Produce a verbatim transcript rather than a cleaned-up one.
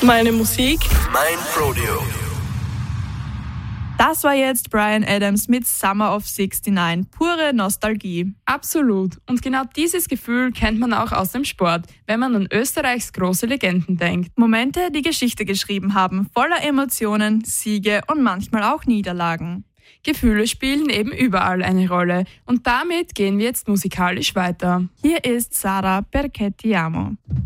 Meine Musik. Mein Rodeo. Das war jetzt Bryan Adams mit Summer of sixty-nine. Pure Nostalgie. Absolut. Und genau dieses Gefühl kennt man auch aus dem Sport, wenn man an Österreichs große Legenden denkt. Momente, die Geschichte geschrieben haben, voller Emotionen, Siege und manchmal auch Niederlagen. Gefühle spielen eben überall eine Rolle. Und damit gehen wir jetzt musikalisch weiter. Hier ist Sara Perché ti amo.